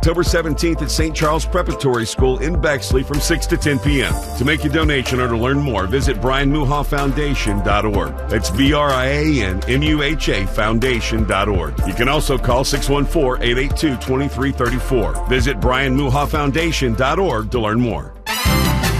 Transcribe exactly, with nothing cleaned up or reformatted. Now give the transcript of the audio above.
October seventeenth at Saint Charles Preparatory School in Bexley from six to ten p.m. To make a donation or to learn more, visit Brian Muha Foundation dot org. That's V R I A N M U H A Foundation dot org. You can also call six one four, eight eight two, two three three four. Visit Brian Muha Foundation dot org to learn more.